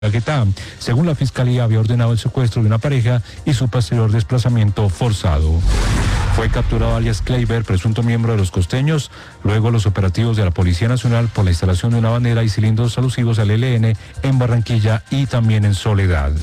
Caquetá. Según la Fiscalía, había ordenado el secuestro de una pareja y su posterior desplazamiento forzado. Fue capturado alias Kleiber, presunto miembro de los costeños, luego los operativos de la Policía Nacional por la instalación de una bandera y cilindros alusivos al ELN en Barranquilla y también en Soledad.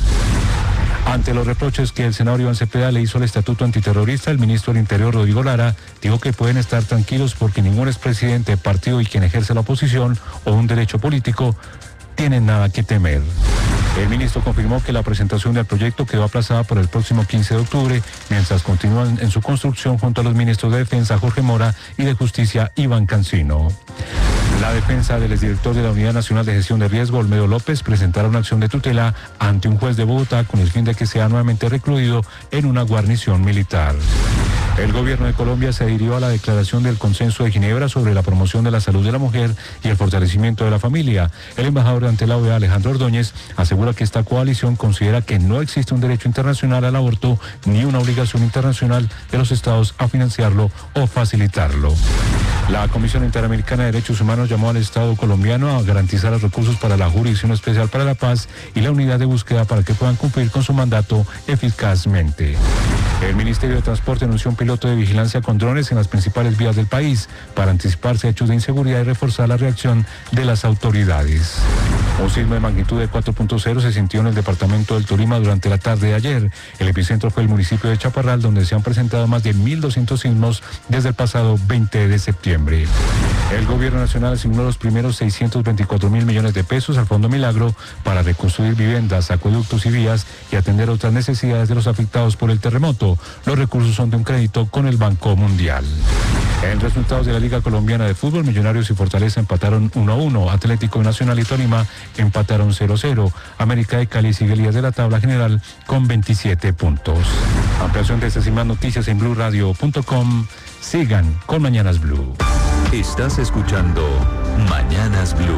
Ante los reproches que el senador Iván Cepeda le hizo al Estatuto Antiterrorista, el ministro del Interior, Rodrigo Lara, dijo que pueden estar tranquilos porque ningún expresidente, partido y quien ejerce la oposición o un derecho político tienen nada que temer. El ministro confirmó que la presentación del proyecto quedó aplazada por el próximo 15 de octubre, mientras continúan en su construcción junto a los ministros de Defensa, Jorge Mora, y de Justicia, Iván Cancino. La defensa del exdirector de la Unidad Nacional de Gestión de Riesgo, Olmedo López, presentará una acción de tutela ante un juez de Bogotá con el fin de que sea nuevamente recluido en una guarnición militar. El gobierno de Colombia se adhirió a la declaración del Consenso de Ginebra sobre la promoción de la salud de la mujer y el fortalecimiento de la familia. El embajador ante la OEA, Alejandro Ordóñez, asegura que esta coalición considera que no existe un derecho internacional al aborto ni una obligación internacional de los estados a financiarlo o facilitarlo. La Comisión Interamericana de Derechos Humanos llamó al Estado colombiano a garantizar los recursos para la Jurisdicción Especial para la Paz y la Unidad de Búsqueda para que puedan cumplir con su mandato eficazmente. El Ministerio de Transporte anunció un piloto de vigilancia con drones en las principales vías del país para anticiparse a hechos de inseguridad y reforzar la reacción de las autoridades. Un sismo de magnitud de 4.0 se sintió en el departamento del Tolima durante la tarde de ayer. El epicentro fue el municipio de Chaparral, donde se han presentado más de 1.200 sismos desde el pasado 20 de septiembre. El gobierno nacional asignó los primeros 624.000 millones de pesos al Fondo Milagro para reconstruir viviendas, acueductos y vías y atender otras necesidades de los afectados por el terremoto. Los recursos son de un crédito con el Banco Mundial. En resultados de la Liga Colombiana de Fútbol, Millonarios y Fortaleza empataron 1-1, Atlético Nacional y Tolima empataron 0-0. América de Cali sigue líder de la tabla general con 27 puntos. Ampliación de estas y más noticias en BluRadio.com. Sigan con Mañanas Blue. Estás escuchando Mañanas Blue.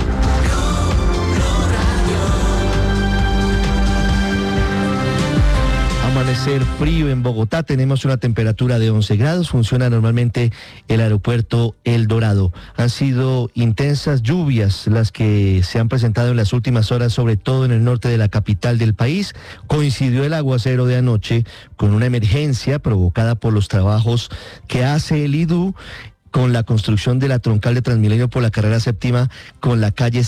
Amanecer frío en Bogotá, tenemos una temperatura de 11 grados, funciona normalmente el aeropuerto El Dorado. Han sido intensas lluvias las que se han presentado en las últimas horas, sobre todo en el norte de la capital del país. Coincidió el aguacero de anoche con una emergencia provocada por los trabajos que hace el IDU con la construcción de la troncal de Transmilenio por la carrera séptima con la calle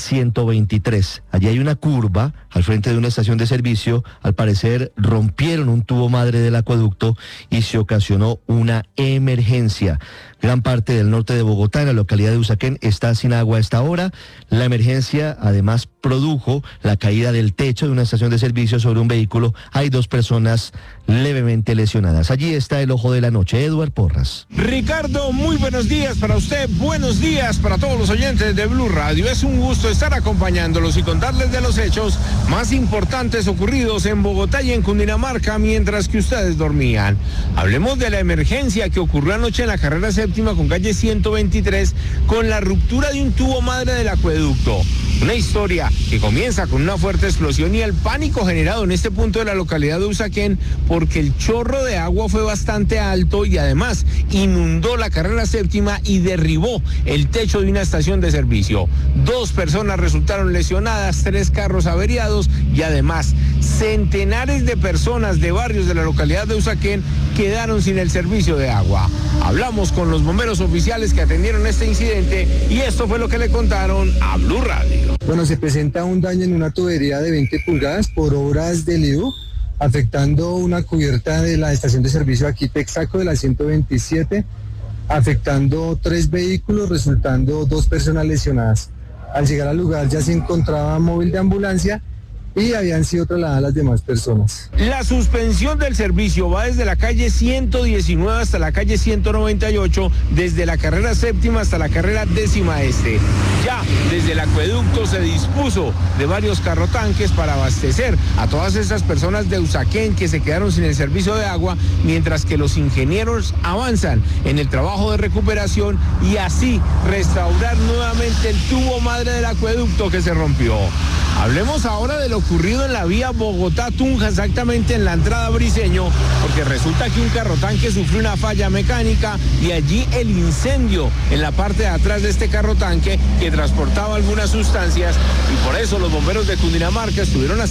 123. Allí hay una curva al frente de una estación de servicio. Al parecer rompieron un tubo madre del acueducto y se ocasionó una emergencia. Gran parte del norte de Bogotá, en la localidad de Usaquén, está sin agua a esta hora. La emergencia además produjo la caída del techo de una estación de servicio sobre un vehículo. Hay 2 personas levemente lesionadas. Allí está el ojo de la noche. Eduard Porras. Ricardo, muy buenos días para usted, buenos días para todos los oyentes de Blue Radio. Es un gusto estar acompañándolos y contarles de los hechos más importantes ocurridos en Bogotá y en Cundinamarca mientras que ustedes dormían. Hablemos de la emergencia que ocurrió anoche en la carrera séptima con calle 123 con la ruptura de un tubo madre del acueducto. Una historia que comienza con una fuerte explosión y el pánico generado en este punto de la localidad de Usaquén porque el chorro de agua fue bastante alto y además inundó la carrera séptima y derribó el techo de una estación de servicio. 2 personas resultaron lesionadas, 3 carros averiados y además centenares de personas de barrios de la localidad de Usaquén quedaron sin el servicio de agua. Hablamos con los bomberos oficiales que atendieron este incidente y esto fue lo que le contaron a Blue Radio. Bueno, se presenta un daño en una tubería de 20 pulgadas por obras del IDU, afectando una cubierta de la estación de servicio aquí Texaco de la 127, afectando 3 vehículos, resultando 2 personas lesionadas. Al llegar al lugar ya se encontraba móvil de ambulancia y habían sido trasladadas las demás personas. La suspensión del servicio va desde la calle 119 hasta la calle 198, desde la carrera séptima hasta la carrera décima este. Ya desde el acueducto se dispuso de varios carrotanques para abastecer a todas esas personas de Usaquén que se quedaron sin el servicio de agua, mientras que los ingenieros avanzan en el trabajo de recuperación y así restaurar nuevamente el tubo madre del acueducto que se rompió. Hablemos ahora de lo ocurrido en la vía Bogotá-Tunja, exactamente en la entrada a Briceño, porque resulta que un carrotanque sufrió una falla mecánica y allí el incendio en la parte de atrás de este carrotanque que transportaba algunas sustancias, y por eso los bomberos de Cundinamarca estuvieron